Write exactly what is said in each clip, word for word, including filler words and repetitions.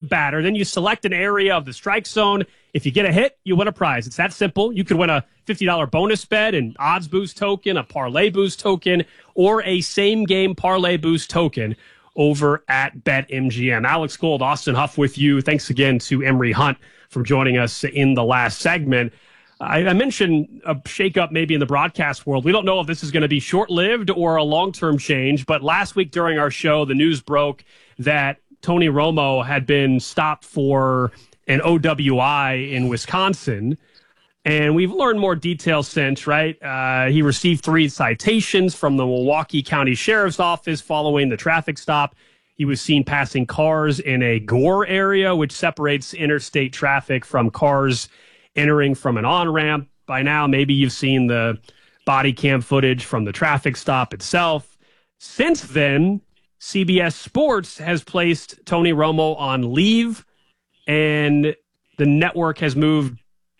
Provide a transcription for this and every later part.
batter. Then you select an area of the strike zone. If you get a hit, you win a prize. It's that simple. You could win a fifty dollars bonus bet, an odds boost token, a parlay boost token, or a same-game parlay boost token over at BetMGM. Alex Gold, Austin Huff with you. Thanks again to Emery Hunt for joining us in the last segment. I, I mentioned a shakeup maybe in the broadcast world. We don't know if this is going to be short-lived or a long-term change, but last week during our show, the news broke that Tony Romo had been stopped for an O W I in Wisconsin. And we've learned more details since, right? Uh, he received three citations from the Milwaukee County Sheriff's Office following the traffic stop. He was seen passing cars in a Gore area, which separates interstate traffic from cars entering from an on-ramp. By now, maybe you've seen the body cam footage from the traffic stop itself. Since then, C B S Sports has placed Tony Romo on leave, and the network has moved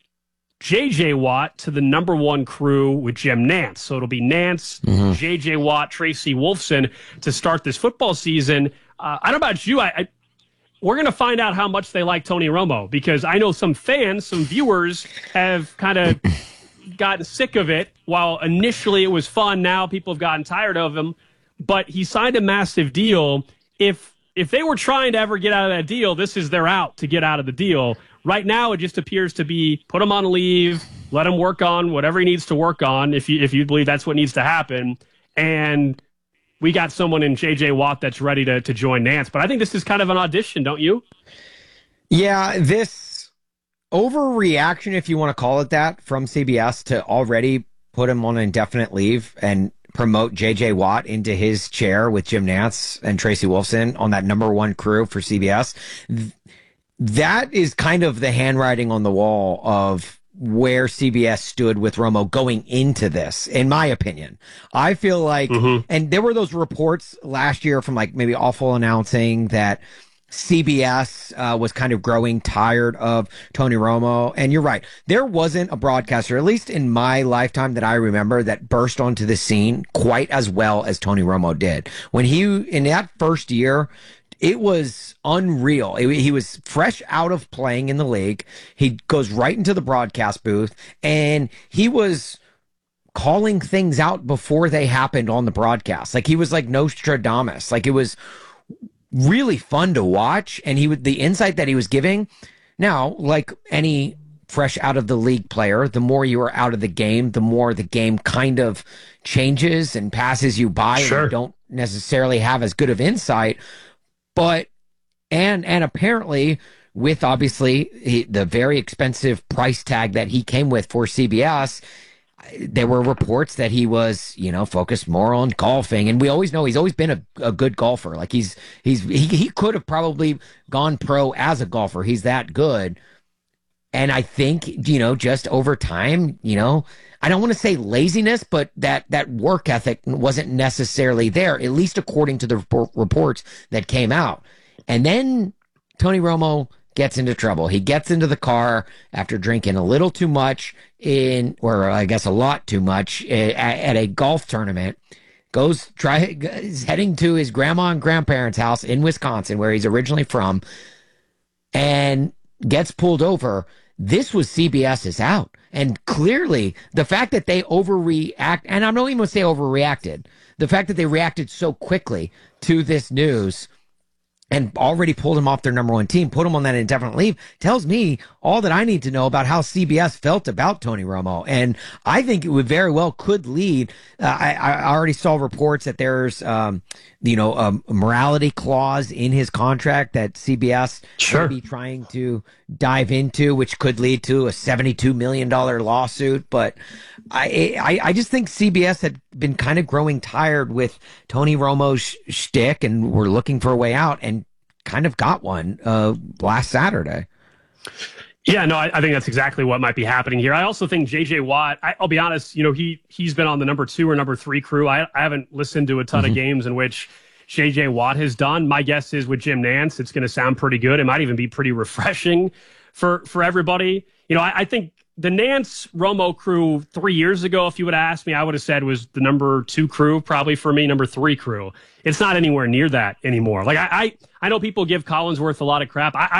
J J. Watt to the number one crew with Jim Nantz. So it'll be Nantz, mm-hmm. J J. Watt, Tracy Wolfson to start this football season. Uh, I don't know about you. I, I we're going to find out how much they like Tony Romo, because I know some fans, some viewers have kind of gotten sick of it. While initially it was fun, now people have gotten tired of him. But he signed a massive deal. If if they were trying to ever get out of that deal, this is their out to get out of the deal. Right now, it just appears to be put him on leave, let him work on whatever he needs to work on, if you if you believe that's what needs to happen. And we got someone in J J. Watt that's ready to, to join Nantz. But I think this is kind of an audition, don't you? Yeah, this overreaction, if you want to call it that, from C B S to already put him on indefinite leave and promote J J. Watt into his chair with Jim Nantz and Tracy Wolfson on that number one crew for C B S. That is kind of the handwriting on the wall of where C B S stood with Romo going into this, in my opinion. I feel like, mm-hmm. and there were those reports last year from like maybe Awful announcing that C B S uh, was kind of growing tired of Tony Romo. And you're right. There wasn't a broadcaster, at least in my lifetime that I remember, that burst onto the scene quite as well as Tony Romo did. When he, in that first year, it was unreal. It, he was fresh out of playing in the league. He goes right into the broadcast booth, and he was calling things out before they happened on the broadcast. Like he was like Nostradamus. Like it was really fun to watch, and he would the insight that he was giving. Now, like any fresh out of the league player, the more you are out of the game, the more the game kind of changes and passes you by, sure. And you don't necessarily have as good of insight. But, and, and apparently with obviously he, the very expensive price tag that he came with for C B S, there were reports that he was, you know, focused more on golfing. And we always know he's always been a, a good golfer. Like he's, he's, he, he could have probably gone pro as a golfer. He's that good. And I think, you know, just over time, you know, I don't want to say laziness, but that, that work ethic wasn't necessarily there, at least according to the report, reports that came out. And then Tony Romo gets into trouble. He gets into the car after drinking a little too much in, or I guess a lot too much at, at a golf tournament, goes try, is heading to his grandma and grandparents' house in Wisconsin, where he's originally from, and gets pulled over. This was CBS's out. And clearly, the fact that they overreact, and I don't even want to say overreacted, the fact that they reacted so quickly to this news and already pulled him off their number one team, put him on that indefinite leave, tells me all that I need to know about how C B S felt about Tony Romo. And I think it would very well could lead. Uh, I, I already saw reports that there's, um, you know, a morality clause in his contract that C B S sure. may be trying to dive into, which could lead to a seventy-two million dollars lawsuit. But I, I, I just think C B S had been kind of growing tired with Tony Romo's shtick, and we're looking for a way out, and kind of got one uh, last Saturday. Yeah, no, I, I think that's exactly what might be happening here. I also think J J. Watt, I, I'll be honest, you know, he, he's been on the number two or number three crew. I, I haven't listened to a ton mm-hmm. of games in which J J. Watt has done. My guess is with Jim Nantz, it's going to sound pretty good. It might even be pretty refreshing for, for everybody. You know, I, I think the Nantz Romo crew three years ago, if you would have asked me, I would have said was the number two crew, probably for me, number three crew. It's not anywhere near that anymore. Like I, I, I know people give Collinsworth a lot of crap. I,